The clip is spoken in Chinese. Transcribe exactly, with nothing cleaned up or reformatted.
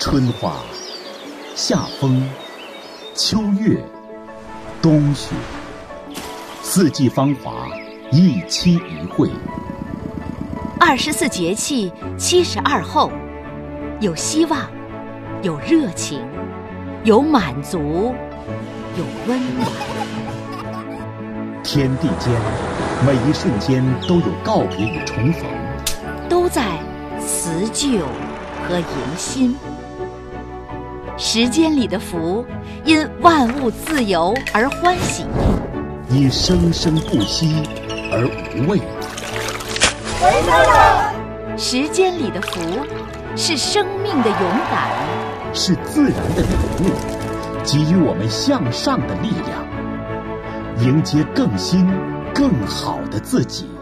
春花、夏风、秋月、冬雪，四季芳华，一期一会。 二十四节气，七十二候，有希望，有热情，有满足，有温暖。 天地间，每一瞬间都有告别与重逢， 都在辞旧和迎新。时间里的福，因万物自由而欢喜， 因生生不息而无畏。 时间里的福，是生命的勇敢， 是自然的礼物，给予我们向上的力量，迎接更新更好的自己。